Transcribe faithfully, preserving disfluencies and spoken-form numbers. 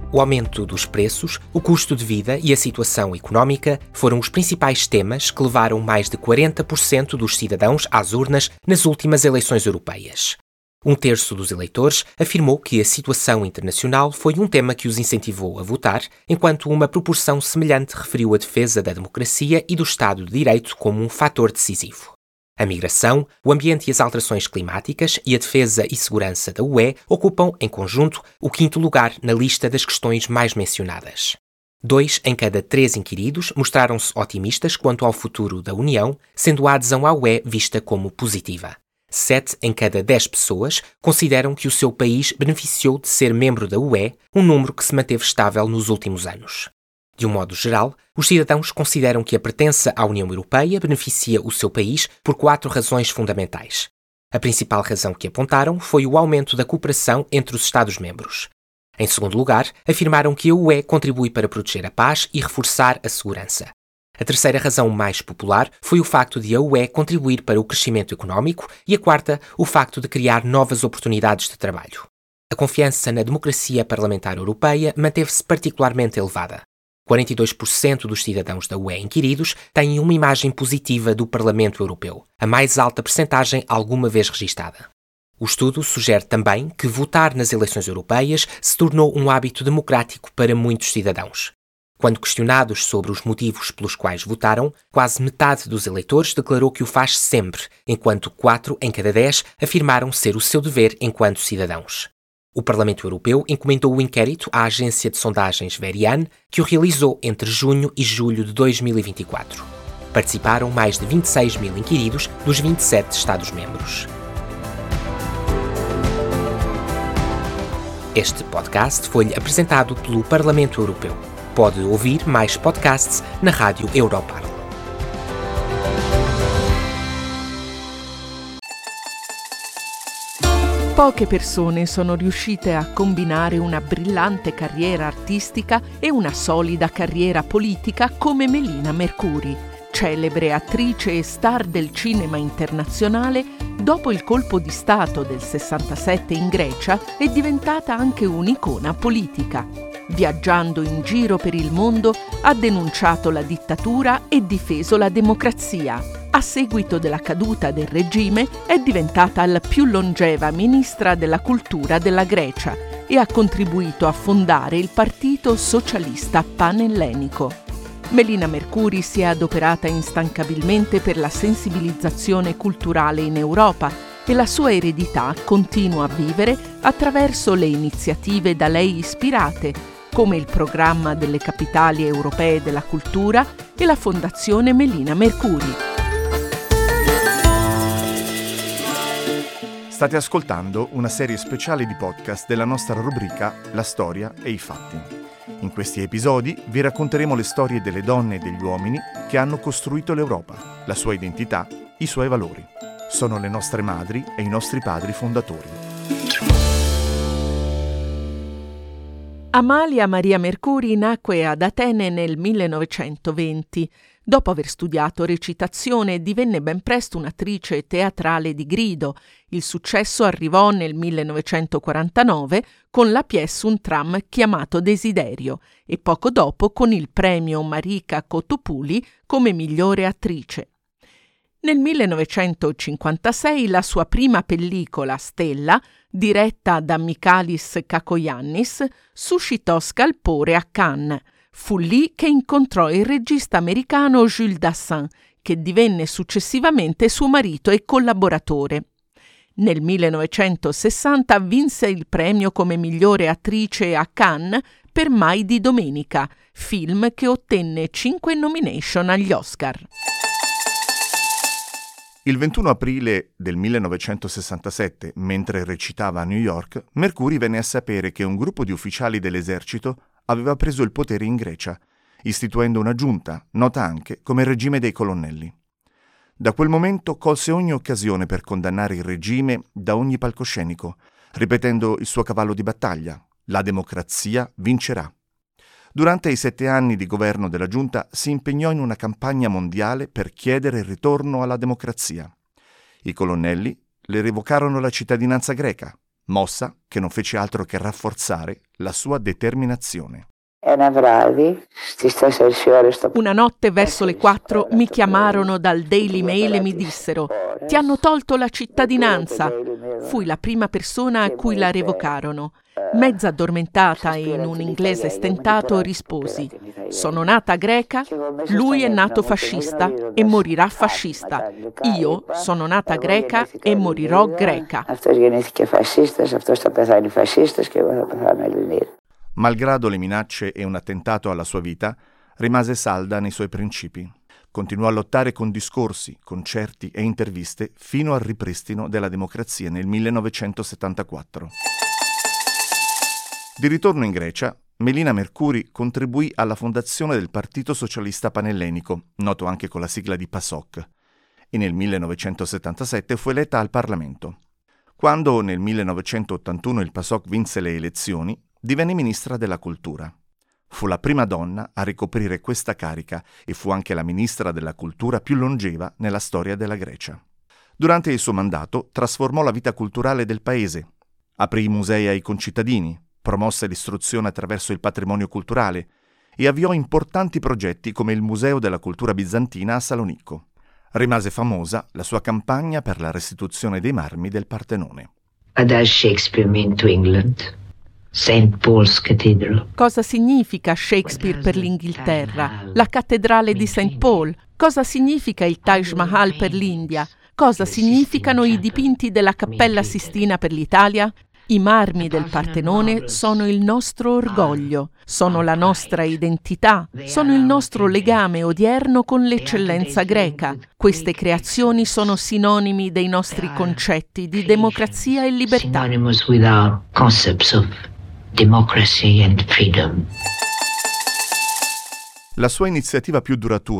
O aumento dos preços, o custo de vida e a situação económica foram os principais temas que levaram mais de quarenta por cento dos cidadãos às urnas nas últimas eleições europeias. Um terço dos eleitores afirmou que a situação internacional foi um tema que os incentivou a votar, enquanto uma proporção semelhante referiu a defesa da democracia e do Estado de Direito como um fator decisivo. A migração, o ambiente e as alterações climáticas e a defesa e segurança da U E ocupam, em conjunto, o quinto lugar na lista das questões mais mencionadas. Dois em cada três inquiridos mostraram-se otimistas quanto ao futuro da União, sendo a adesão à U E vista como positiva. Sete em cada dez pessoas consideram que o seu país beneficiou de ser membro da U E, um número que se manteve estável nos últimos anos. De um modo geral, os cidadãos consideram que a pertença à União Europeia beneficia o seu país por quatro razões fundamentais. A principal razão que apontaram foi o aumento da cooperação entre os Estados-membros. Em segundo lugar, afirmaram que a U E contribui para proteger a paz e reforçar a segurança. A terceira razão mais popular foi o facto de a U E contribuir para o crescimento económico e a quarta, o facto de criar novas oportunidades de trabalho. A confiança na democracia parlamentar europeia manteve-se particularmente elevada. quarenta e dois por cento dos cidadãos da U E inquiridos têm uma imagem positiva do Parlamento Europeu, a mais alta percentagem alguma vez registada. O estudo sugere também que votar nas eleições europeias se tornou um hábito democrático para muitos cidadãos. Quando questionados sobre os motivos pelos quais votaram, quase metade dos eleitores declarou que o faz sempre, enquanto quatro em cada dez afirmaram ser o seu dever enquanto cidadãos. O Parlamento Europeu encomendou o inquérito à agência de sondagens Verian, que o realizou entre junho e julho de dois mil e vinte e quatro. Participaram mais de vinte e seis mil inquiridos dos vinte e sete Estados-membros. Este podcast foi-lhe apresentado pelo Parlamento Europeu. Pode ouvir mais podcasts na Rádio Europarl. Poche persone sono riuscite a combinare una brillante carriera artistica e una solida carriera politica come Melina Mercouri, celebre attrice e star del cinema internazionale. Dopo il colpo di Stato del sessantasette in Grecia è diventata anche un'icona politica. Viaggiando in giro per il mondo ha denunciato la dittatura e difeso la democrazia. A seguito della caduta del regime è diventata la più longeva ministra della cultura della Grecia e ha contribuito a fondare il Partito Socialista Panellenico. Melina Mercouri si è adoperata instancabilmente per la sensibilizzazione culturale in Europa e la sua eredità continua a vivere attraverso le iniziative da lei ispirate, come il programma delle capitali europee della cultura e la Fondazione Melina Mercouri. State ascoltando una serie speciale di podcast della nostra rubrica La storia e i fatti. In questi episodi vi racconteremo le storie delle donne e degli uomini che hanno costruito l'Europa, la sua identità, i suoi valori. Sono le nostre madri e i nostri padri fondatori. Amalia Maria Mercouri nacque ad Atene nel millenovecentoventi. Dopo aver studiato recitazione divenne ben presto un'attrice teatrale di grido. Il successo arrivò nel millenovecentoquarantanove con la pièce Un tram chiamato Desiderio e poco dopo con il premio Marica Kotopoulos come migliore attrice. Nel millenovecentocinquantasei la sua prima pellicola, Stella, diretta da Michalis Kakoyannis, suscitò scalpore a Cannes. Fu lì che incontrò il regista americano Jules Dassin, che divenne successivamente suo marito e collaboratore. Nel millenovecentosessanta vinse il premio come migliore attrice a Cannes per Mai di domenica, film che ottenne cinque nomination agli Oscar. Il ventuno aprile del millenovecentosessantasette, mentre recitava a New York, Mercouri venne a sapere che un gruppo di ufficiali dell'esercito aveva preso il potere in Grecia, istituendo una giunta, nota anche come regime dei colonnelli. Da quel momento colse ogni occasione per condannare il regime da ogni palcoscenico, ripetendo il suo cavallo di battaglia: la democrazia vincerà. Durante i sette anni di governo della giunta si impegnò in una campagna mondiale per chiedere il ritorno alla democrazia. I colonnelli le revocarono la cittadinanza greca, mossa che non fece altro che rafforzare la sua determinazione. Una notte verso le quattro mi chiamarono dal Daily Mail e mi dissero: ti hanno tolto la cittadinanza. Fui la prima persona a cui la revocarono. Mezza addormentata e in un inglese stentato risposi: sono nata greca, lui è nato fascista e morirà fascista. Io sono nata greca e morirò greca. Malgrado le minacce e un attentato alla sua vita, rimase salda nei suoi principi. Continuò a lottare con discorsi, concerti e interviste fino al ripristino della democrazia nel millenovecentosettantaquattro. Di ritorno in Grecia, Melina Mercouri contribuì alla fondazione del Partito Socialista Panellenico, noto anche con la sigla di PASOK, e nel millenovecentosettantasette fu eletta al Parlamento. Quando nel millenovecentottantuno il PASOK vinse le elezioni, divenne ministra della Cultura. Fu la prima donna a ricoprire questa carica e fu anche la ministra della Cultura più longeva nella storia della Grecia. Durante il suo mandato trasformò la vita culturale del paese, aprì i musei ai concittadini, promosse l'istruzione attraverso il patrimonio culturale e avviò importanti progetti come il Museo della Cultura Bizantina a Salonicco. Rimase famosa la sua campagna per la restituzione dei marmi del Partenone. What does Shakespeare mean to England? Saint Paul's Cathedral. Cosa significa Shakespeare per l'Inghilterra? La cattedrale di Saint Paul? Cosa significa il Taj Mahal per l'India? Cosa significano i dipinti della Cappella Sistina per l'Italia? I marmi del Partenone sono il nostro orgoglio, sono la nostra identità, sono il nostro legame odierno con l'eccellenza greca. Queste creazioni sono sinonimi dei nostri concetti di democrazia e libertà. Synonymous with our concepts of democracy and freedom. La sua iniziativa più duratura